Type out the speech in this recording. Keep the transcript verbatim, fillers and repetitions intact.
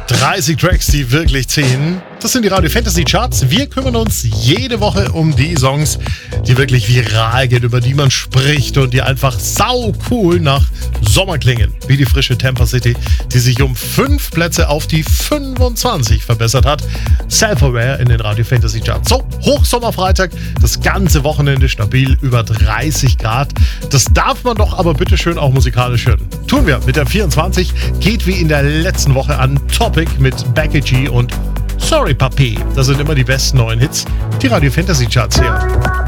dreißig Tracks, die wirklich ziehen. Das sind die Radio Fantasy Charts. Wir kümmern uns jede Woche um die Songs, die wirklich viral gehen, über die man spricht und die einfach sau cool nach Sommer klingen. Wie die frische Tampa City, die sich um fünf Plätze auf die fünfundzwanzig verbessert hat. Self-Aware in den Radio Fantasy Charts. So, Hochsommerfreitag, das ganze Wochenende stabil über dreißig Grad. Das darf man doch aber bitteschön auch musikalisch hören. Tun wir mit der vierundzwanzig, geht wie in der letzten Woche an Topic mit Becky G und Sorry Papi. Das sind immer die besten neuen Hits, die Radio Fantasy Charts hier.